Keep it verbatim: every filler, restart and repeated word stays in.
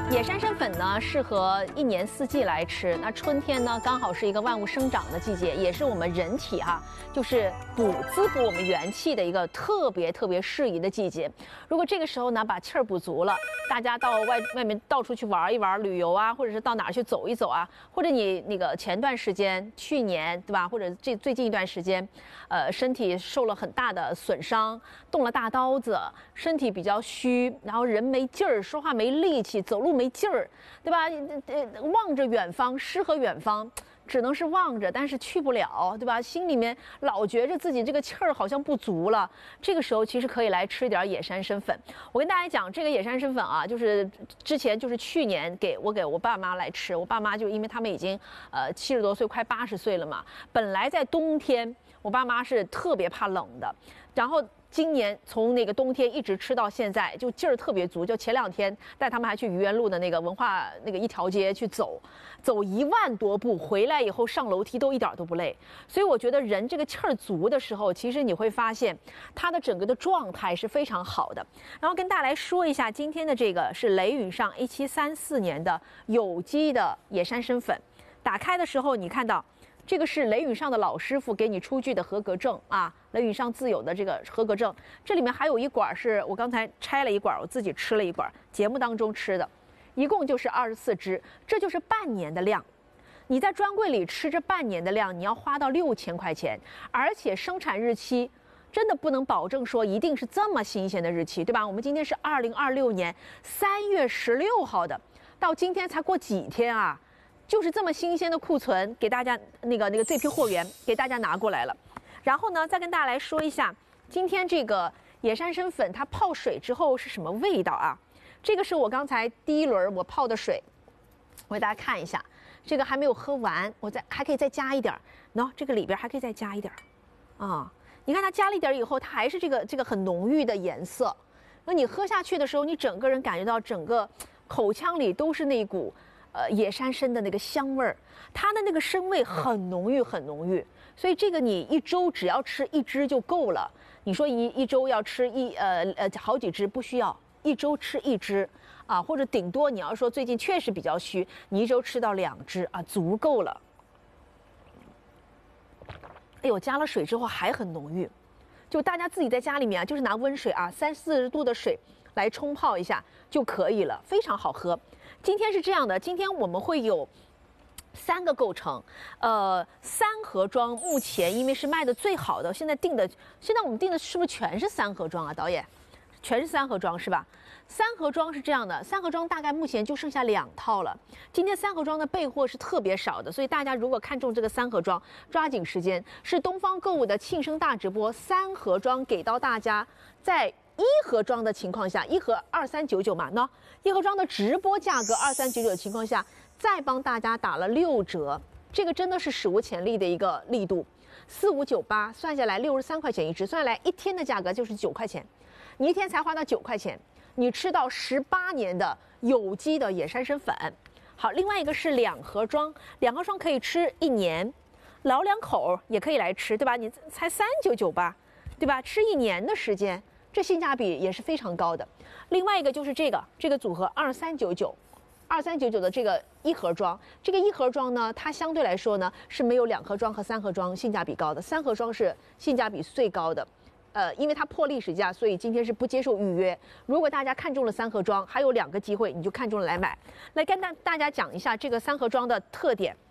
野山参粉呢，适合一年四季来吃。那春天呢，刚好是一个万物生长的季节，也是我们人体哈、啊，就是补滋补我们元气的一个特别特别适宜的季节。如果这个时候呢，把气儿补足了，大家到外外面到处去玩一玩、旅游啊，或者是到哪儿去走一走啊，或者你那个前段时间、去年对吧，或者这最近一段时间，呃，身体受了很大的损伤，动了大刀子，身体比较虚，然后人没劲儿，说话没力气，走路没劲儿，对吧？呃，望着远方，诗和远方，只能是望着，但是去不了，对吧？心里面老觉着自己这个气儿好像不足了。这个时候其实可以来吃一点野山参粉。我跟大家讲，这个野山参粉啊，就是之前就是去年给我给我爸妈来吃，我爸妈就因为他们已经呃七十多岁，快八十岁了嘛，本来在冬天，我爸妈是特别怕冷的，然后。今年从那个冬天一直吃到现在，就劲儿特别足。就前两天带他们还去愚园路的那个文化那个一条街去走，走一万多步，回来以后上楼梯都一点都不累。所以我觉得人这个气儿足的时候，其实你会发现他的整个的状态是非常好的。然后跟大家来说一下，今天的这个是雷允上一七三四年的有机的野山参粉，打开的时候你看到。这个是雷允上的老师傅给你出具的合格证啊，雷允上自有的这个合格证。这里面还有一管是我刚才拆了一管，我自己吃了一管，节目当中吃的，一共就是二十四支，这就是半年的量。你在专柜里吃这半年的量，你要花到六千块钱，而且生产日期真的不能保证说一定是这么新鲜的日期，对吧？我们今天是二零二六年三月十六号的，到今天才过几天啊。就是这么新鲜的库存，给大家那个那个这批货源给大家拿过来了，然后呢，再跟大家来说一下，今天这个野山参粉它泡水之后是什么味道啊？这个是我刚才第一轮我泡的水，我给大家看一下，这个还没有喝完，我再还可以再加一点儿，喏，这个里边还可以再加一点儿，啊，你看它加了一点以后，它还是这个这个很浓郁的颜色，那你喝下去的时候，你整个人感觉到整个口腔里都是那一股。呃，野山参的那个香味儿，它的那个参味很浓郁，很浓郁。所以这个你一周只要吃一支就够了。你说一一周要吃一呃呃好几支不需要，一周吃一支啊，或者顶多你要说最近确实比较虚，你一周吃到两支啊，足够了。哎呦，加了水之后还很浓郁，就大家自己在家里面啊，就是拿温水啊，三四十度的水来冲泡一下就可以了，非常好喝。今天是这样的，今天我们会有三个构成，呃，三盒装目前因为是卖的最好的，现在定的，现在我们定的是不是全是三盒装啊？导演，全是三盒装是吧？三盒装是这样的，三盒装大概目前就剩下两套了。今天三盒装的备货是特别少的，所以大家如果看中这个三盒装，抓紧时间。是东方购物的庆生大直播，三盒装给到大家，在一盒装的情况下，一盒二三九九嘛，那一盒装的直播价格二三九九的情况下，再帮大家打了六折，这个真的是史无前例的一个力度，四五九八算下来六十三块钱一支，算下来一天的价格就是九块钱，你一天才花到九块钱，你吃到十八年的有机的野山参粉。好，另外一个是两盒装，两盒装可以吃一年，老两口也可以来吃，对吧？你才三九九八，对吧？吃一年的时间。这性价比也是非常高的。另外一个就是这个这个组合二三九九，二三九九的这个一盒装，这个一盒装呢，它相对来说呢是没有两盒装和三盒装性价比高的，三盒装是性价比最高的。呃，因为它破历史价，所以今天是不接受预约。如果大家看中了三盒装，还有两个机会，你就看中了来买。来跟大大家讲一下这个三盒装的特点。